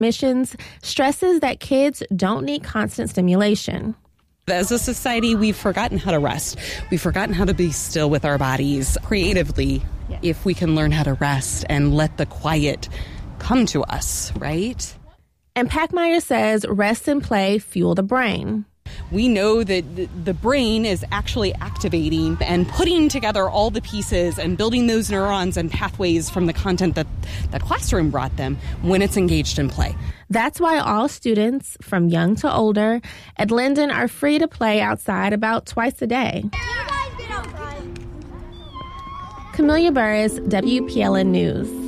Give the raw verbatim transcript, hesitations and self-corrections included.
Missions stresses that kids don't need constant stimulation. As a society, we've forgotten how to rest. We've forgotten how to be still with our bodies creatively. Yeah. If we can learn how to rest and let the quiet come to us, right? And Packmeyer says rest and play fuel the brain. We know that the brain is actually activating and putting together all the pieces and building those neurons and pathways from the content that the classroom brought them when it's engaged in play. That's why all students, from young to older, at Linden are free to play outside about twice a day. Camelia Burris, W P L N News.